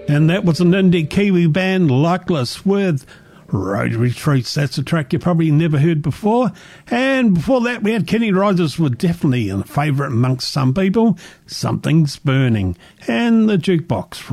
And that was an indie Kiwi band, Luckless, with Road Retreats. That's a track you probably never heard before. And before that, we had Kenny Rogers, with definitely a favourite amongst some people, Something's Burning, and the Jukebox